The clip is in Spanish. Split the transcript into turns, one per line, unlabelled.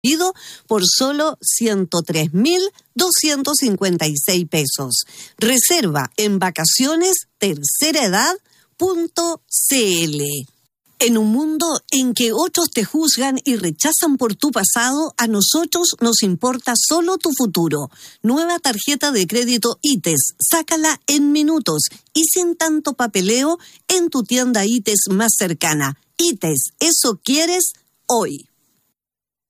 por solo 103.256 pesos. Reserva en vacaciones terceraedad.cl. En un mundo en que otros te juzgan y rechazan por tu pasado, a nosotros nos importa solo tu futuro. Nueva tarjeta de crédito ITES. Sácala en minutos y sin tanto papeleo en tu tienda ITES más cercana. ITES, eso quieres hoy.